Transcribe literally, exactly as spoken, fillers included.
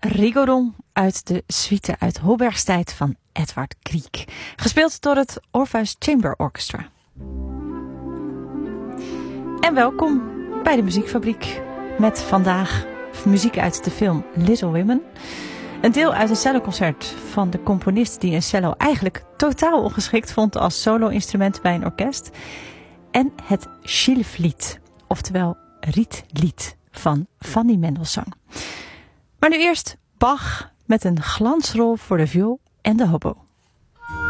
Rigodon uit de suite uit Holbergstijd van Edvard Grieg, gespeeld door het Orpheus Chamber Orchestra. En welkom bij de Muziekfabriek met vandaag muziek uit de film Little Women. Een deel uit een celloconcert van de componist die een cello eigenlijk totaal ongeschikt vond als solo-instrument bij een orkest. En het Schilflied, oftewel Rietlied van Fanny Mendelssohn. Maar nu eerst Bach met een glansrol voor de viool en de hobo.